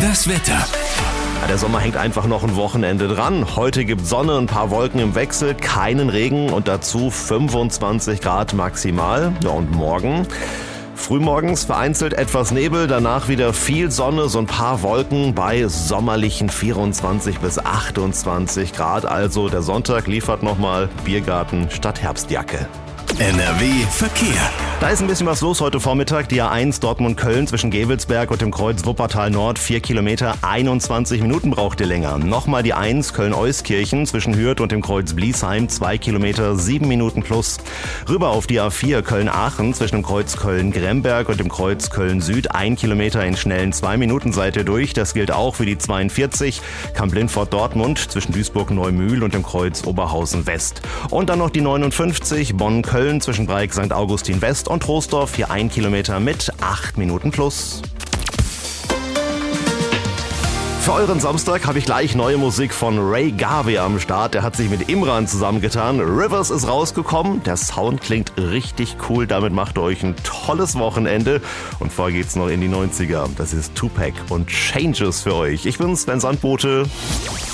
Das Wetter. Ja, der Sommer hängt einfach noch ein Wochenende dran. Heute gibt Sonne, ein paar Wolken im Wechsel, keinen Regen und dazu 25 Grad maximal. Ja, und morgen? Frühmorgens vereinzelt etwas Nebel, danach wieder viel Sonne, so ein paar Wolken bei sommerlichen 24 bis 28 Grad. Also der Sonntag liefert nochmal Biergarten statt Herbstjacke. NRW Verkehr. Da ist ein bisschen was los heute Vormittag. Die A1 Dortmund-Köln zwischen Gevelsberg und dem Kreuz Wuppertal Nord. 4 Kilometer, 21 Minuten braucht ihr länger. Nochmal die 1 Köln-Euskirchen zwischen Hürth und dem Kreuz Bliesheim. 2 Kilometer, 7 Minuten plus. Rüber auf die A4 Köln-Aachen zwischen dem Kreuz Köln-Gremberg und dem Kreuz Köln-Süd. 1 Kilometer in schnellen 2 Minuten seid ihr durch. Das gilt auch für die 42 Kamp-Lindfort-Dortmund zwischen Duisburg-Neumühl und dem Kreuz Oberhausen-West. Und dann noch die 59 Bonn-Köln zwischen Breik St. Augustin West und Troisdorf, hier 1 Kilometer mit 8 Minuten plus. Für euren Samstag habe ich gleich neue Musik von Ray Garvey am Start. Der hat sich mit Imran zusammengetan. Rivers ist rausgekommen. Der Sound klingt richtig cool. Damit macht ihr euch ein tolles Wochenende. Und vorher geht's noch in die 90er. Das ist Tupac und Changes für euch. Ich bin's, Sven Sandbote.